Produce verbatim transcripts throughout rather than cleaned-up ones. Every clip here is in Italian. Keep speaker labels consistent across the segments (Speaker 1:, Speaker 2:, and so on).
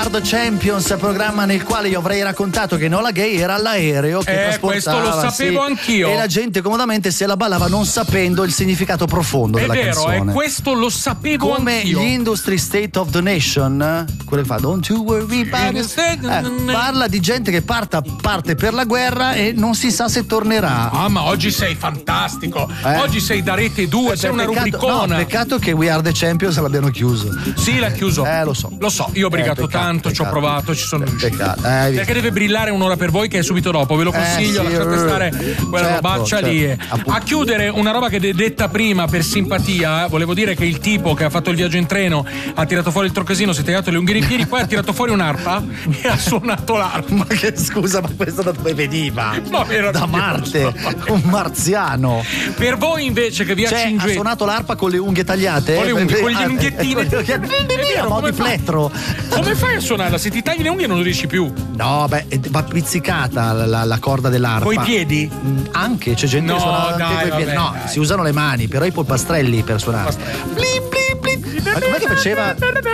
Speaker 1: the Champions, programma nel quale io avrei raccontato che Enola Gay era all'aereo che
Speaker 2: eh,
Speaker 1: trasportava,
Speaker 2: questo lo sapevo
Speaker 1: sì,
Speaker 2: anch'io.
Speaker 1: e la gente comodamente se la ballava non sapendo il significato profondo
Speaker 2: è
Speaker 1: della
Speaker 2: vero,
Speaker 1: canzone.
Speaker 2: È vero, questo lo sapevo
Speaker 1: come
Speaker 2: anch'io.
Speaker 1: gli Industry State of the Nation, quello che fa Don't you worry about it, eh, parla di gente che parta, parte per la guerra e non si sa se tornerà.
Speaker 2: Ah, ma oggi sei fantastico,
Speaker 1: eh?
Speaker 2: oggi sei da Rete due,
Speaker 1: eh,
Speaker 2: sei una
Speaker 1: peccato,
Speaker 2: rubricona.
Speaker 1: No, peccato che We Are the Champions l'abbiano chiuso.
Speaker 2: Sì, l'ha chiuso.
Speaker 1: Eh, lo so.
Speaker 2: Lo so, io ho brigato
Speaker 1: eh, peccato,
Speaker 2: tanto,
Speaker 1: peccato.
Speaker 2: ci ho provato, ci sono riuscito.
Speaker 1: Peccato. Eh,
Speaker 2: Perché deve brillare un'ora per voi che è subito dopo, ve lo consiglio,
Speaker 1: eh, sì,
Speaker 2: lasciate
Speaker 1: uh,
Speaker 2: stare quella
Speaker 1: certo,
Speaker 2: robaccia
Speaker 1: certo,
Speaker 2: lì.
Speaker 1: appunto.
Speaker 2: A chiudere una roba che è detta prima per simpatia, eh, volevo dire che il tipo che ha fatto il viaggio in treno ha tirato fuori il troccasino, si è tagliato le unghie in piedi, poi ha tirato fuori un'arpa e ha suonato l'arpa.
Speaker 1: Ma che scusa, ma questo da dove veniva?
Speaker 2: Ma era
Speaker 1: da Marte, un marziano.
Speaker 2: Per voi invece che vi
Speaker 1: cioè,
Speaker 2: accingete,
Speaker 1: ha suonato l'arpa con le unghie tagliate?
Speaker 2: Con le unghie, con gli
Speaker 1: Ah,
Speaker 2: unghiettini.
Speaker 1: a mo' di plettro.
Speaker 2: Come fai a suonarla? Se ti tagli le unghie non riesci più.
Speaker 1: No, beh, va pizzicata la, la, la corda dell'arpa.
Speaker 2: Coi piedi?
Speaker 1: Mm, Anche, c'è gente
Speaker 2: No,
Speaker 1: che suona
Speaker 2: dai,
Speaker 1: anche coi piedi.
Speaker 2: vabbè,
Speaker 1: No,
Speaker 2: dai.
Speaker 1: si usano le mani, però i polpastrelli per suonare. Blin, blin, blin. Ma com'è che faceva?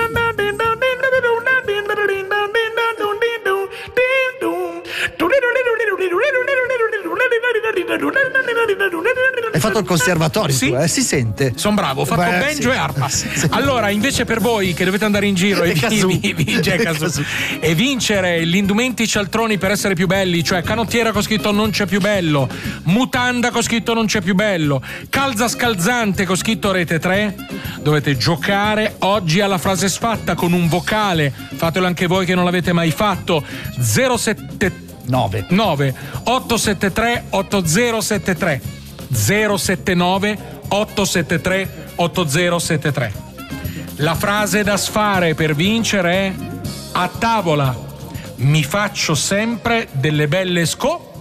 Speaker 1: Hai fatto il conservatorio,
Speaker 2: sì?
Speaker 1: tu, eh? Si sente.
Speaker 2: Sono bravo, ho fatto
Speaker 1: Beh,
Speaker 2: banjo
Speaker 1: sì.
Speaker 2: e arpa.
Speaker 1: Sì, sì.
Speaker 2: Allora, invece per voi che dovete andare in giro e,
Speaker 1: E
Speaker 2: vi-
Speaker 1: casù.
Speaker 2: vi- vi- cioè,
Speaker 1: E
Speaker 2: casù.
Speaker 1: casù.
Speaker 2: e vincere gli indumenti cialtroni per essere più belli, cioè canottiera con scritto non c'è più bello, mutanda con scritto non c'è più bello, calza scalzante con scritto Rete tre, dovete giocare oggi alla frase sfatta con un vocale, fatelo anche voi che non l'avete mai fatto. zero sette
Speaker 1: nove
Speaker 2: nove otto sette tre otto zero sette tre zero sette nove otto sette tre otto zero sette tre. La frase da sfare per vincere è: a tavola mi faccio sempre delle belle sco